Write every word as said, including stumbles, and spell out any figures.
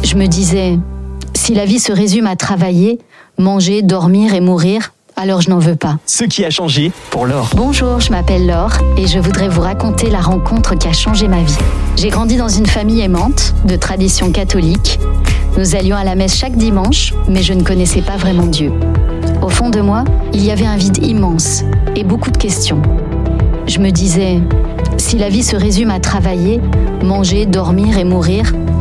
Je me disais, si la vie se résume à travailler, manger, dormir et mourir, alors je n'en veux pas. Ce qui a changé pour Laure. Bonjour, je m'appelle Laure et je voudrais vous raconter la rencontre qui a changé ma vie. J'ai grandi dans une famille aimante, de tradition catholique. Nous allions à la messe chaque dimanche, mais je ne connaissais pas vraiment Dieu. Au fond de moi, il y avait un vide immense et beaucoup de questions. Je me disais, si la vie se résume à travailler, manger, dormir et mourir,